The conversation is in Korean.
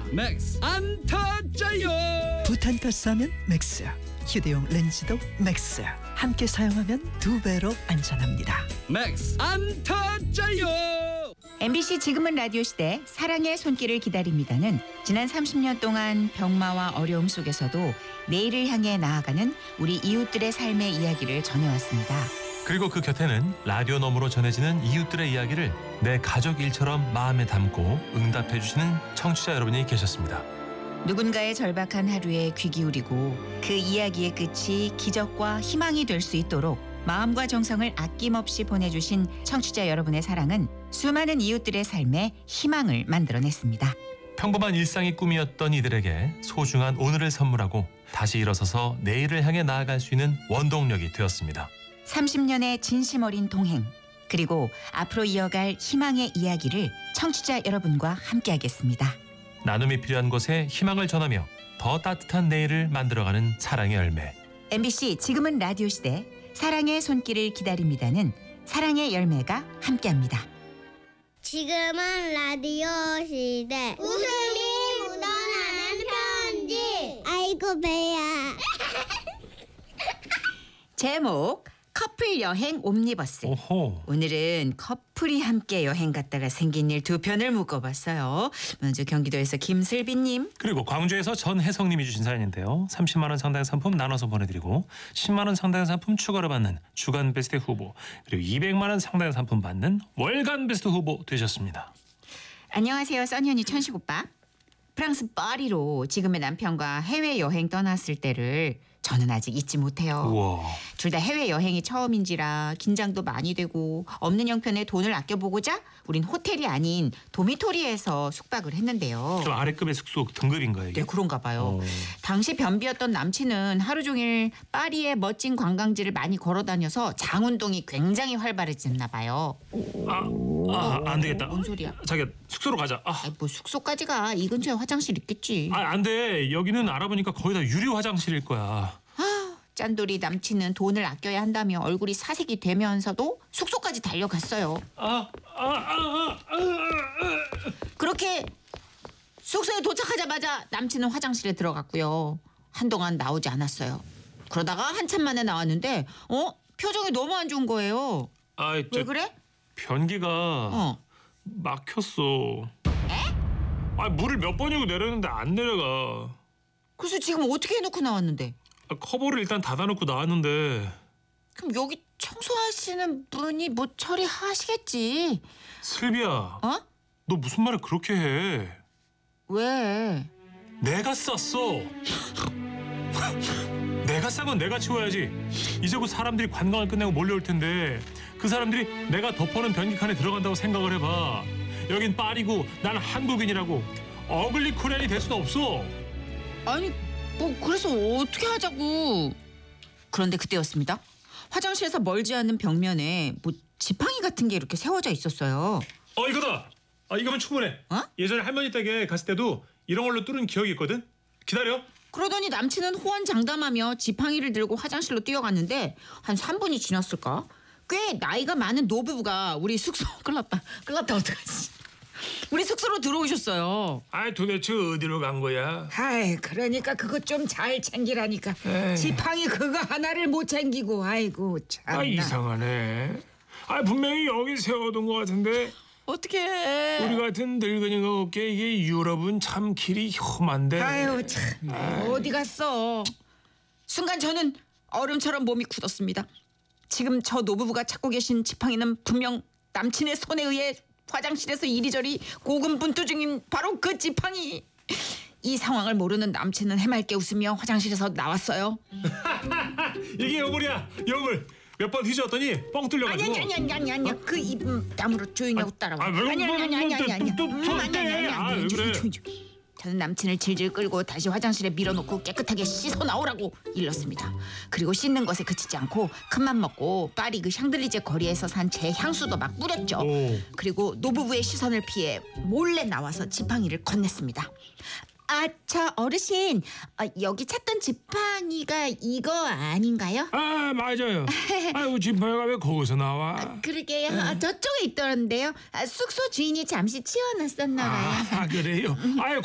맥스 안 터져요. 부탄가스하면 맥스, 휴대용 렌즈도 맥스. 함께 사용하면 2배로 안전합니다. 맥스 안 터져요. MBC 지금은 라디오 시대 사랑의 손길을 기다립니다는 지난 30년 동안 병마와 어려움 속에서도 내일을 향해 나아가는 우리 이웃들의 삶의 이야기를 전해왔습니다. 그리고 그 곁에는 라디오 너머로 전해지는 이웃들의 이야기를 내 가족 일처럼 마음에 담고 응답해 주시는 청취자 여러분이 계셨습니다. 누군가의 절박한 하루에 귀 기울이고 그 이야기의 끝이 기적과 희망이 될 수 있도록 마음과 정성을 아낌없이 보내주신 청취자 여러분의 사랑은 수많은 이웃들의 삶에 희망을 만들어냈습니다. 평범한 일상이 꿈이었던 이들에게 소중한 오늘을 선물하고 다시 일어서서 내일을 향해 나아갈 수 있는 원동력이 되었습니다. 30년의 진심 어린 동행, 그리고 앞으로 이어갈 희망의 이야기를 청취자 여러분과 함께하겠습니다. 나눔이 필요한 곳에 희망을 전하며 더 따뜻한 내일을 만들어가는 사랑의 열매. MBC 지금은 라디오 시대 사랑의 손길을 기다립니다는 사랑의 열매가 함께합니다. 지금은 라디오 시대 웃음이 묻어나는 편지. 아이고 배야. 제목 커플 여행 옴니버스. 오호. 오늘은 커플이 함께 여행 갔다가 생긴 일 2편을 묶어봤어요. 먼저 경기도에서 김슬비님. 그리고 광주에서 전혜성님이 주신 사연인데요. 30만 원 상당의 상품 나눠서 보내드리고 10만 원 상당의 상품 추가로 받는 주간 베스트 후보, 그리고 200만 원 상당의 상품 받는 월간 베스트 후보 되셨습니다. 안녕하세요, 써니언니 천식 오빠. 프랑스 파리로 지금의 남편과 해외여행 떠났을 때를 저는 아직 잊지 못해요. 우와. 둘 다 해외여행이 처음인지라 긴장도 많이 되고 없는 형편에 돈을 아껴보고자 우린 호텔이 아닌 도미토리에서 숙박을 했는데요. 좀 아래급의 숙소 등급인가요 이게? 네, 그런가 봐요. 당시 변비였던 남친은 하루 종일 파리의 멋진 관광지를 많이 걸어다녀서 장운동이 굉장히 활발해졌나 봐요. 안 되겠다. 뭔 소리야? 자기야, 숙소로 가자. 뭐 숙소까지 가. 이 근처에 화장실 있겠지. 안 돼. 여기는 알아보니까 거의 다 유리 화장실일 거야. 짠돌이 남친은 돈을 아껴야 한다며 얼굴이 사색이 되면서도 숙소까지 달려갔어요. 그렇게 숙소에 도착하자마자 남친은 화장실에 들어갔고요. 한동안 나오지 않았어요. 그러다가 한참 만에 나왔는데 표정이 너무 안 좋은 거예요. 왜 그래? 변기가 막혔어. 물을 몇 번이고 내렸는데 안 내려가. 그래서 지금 어떻게 해놓고 나왔는데? 커버를 일단 닫아놓고 나왔는데. 그럼 여기 청소하시는 분이 뭐 처리하시겠지. 슬비야. 너 무슨 말을 그렇게 해? 왜? 내가 쌌어. 내가 싼 건 내가 치워야지. 이제 곧 사람들이 관광을 끝내고 몰려올 텐데 그 사람들이 내가 덮어놓은 변기칸에 들어간다고 생각을 해봐. 여긴 파리고 나는 한국인이라고. 어글리 코리안이 될 수는 없어. 아니 그래서 어떻게 하자고. 그런데 그때였습니다. 화장실에서 멀지 않은 벽면에 지팡이 같은 게 이렇게 세워져 있었어요. 이거다. 이거면 충분해. 예전에 할머니 댁에 갔을 때도 이런 걸로 뚫은 기억이 있거든. 기다려. 그러더니 남친은 호언장담하며 지팡이를 들고 화장실로 뛰어갔는데 한 3분이 지났을까? 꽤 나이가 많은 노부부가 우리 숙소 끌났다 어떡하지? 우리 숙소로 들어오셨어요. 도대체 어디로 간 거야? 그러니까 그거 좀 잘 챙기라니까. 지팡이 그거 하나를 못 챙기고. 아이고 참나. 이상하네. 분명히 여기 세워둔 것 같은데. 어떡해. 우리 같은 늙은이가 없게 이게 유럽은 참 길이 험한데. 참 어디 갔어? 순간 저는 얼음처럼 몸이 굳었습니다. 지금 저 노부부가 찾고 계신 지팡이는 분명 남친의 손에 의해 화장실에서 이리저리 고군분투 중인 바로 그 지팡이. 이 상황을 모르는 남친은 해맑게 웃으며 화장실에서 나왔어요. 이게 여물이야, 여물. 몇 번 뒤졌더니 뻥 뚫려가지고. 아니야. 그 입 다물어 조용히 하고 따라와. 아니야. 왜 그래? 저는 남친을 질질 끌고 다시 화장실에 밀어놓고 깨끗하게 씻어 나오라고 일렀습니다. 그리고 씻는 것에 그치지 않고 큰맘 먹고 파리 그 샹들리제 거리에서 산 제 향수도 막 뿌렸죠. 그리고 노부부의 시선을 피해 몰래 나와서 지팡이를 건넸습니다. 저 어르신, 여기 찾던 지팡이가 이거 아닌가요? 맞아요. 지팡이가 왜 거기서 나와? 그러게요. 저쪽에 있더란데요. 숙소 주인이 잠시 치워놨었나 봐요. 그래요?